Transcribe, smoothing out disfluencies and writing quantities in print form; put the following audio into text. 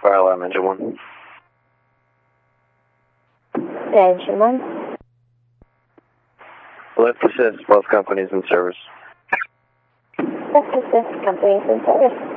Fire alarm, engine 1. Engine 1. Lift assist, both companies in service. Lift assist, companies in service.